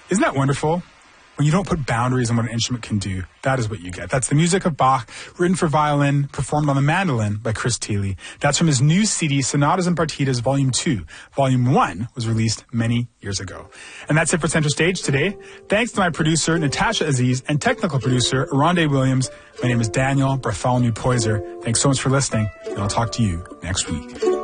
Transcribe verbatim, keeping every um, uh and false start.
Isn't that wonderful? When you don't put boundaries on what an instrument can do, that is what you get. That's the music of Bach, written for violin, performed on the mandolin by Chris Thile. That's from his new C D, Sonatas and Partitas, Volume two. Volume one was released many years ago. And that's it for Center Stage today. Thanks to my producer, Natasha Aziz, and technical producer, Aronde Williams. My name is Daniel Bartholomew Poyser. Thanks so much for listening, and I'll talk to you next week.